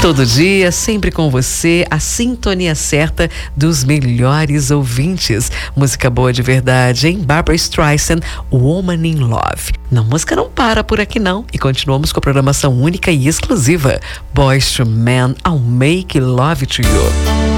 Todo dia, sempre com você, a sintonia certa dos melhores ouvintes. Música boa de verdade, hein? Barbra Streisand, Woman in Love. Não, música não para por aqui não. E continuamos com a programação única e exclusiva. Boyz II Men, I'll Make Love to You.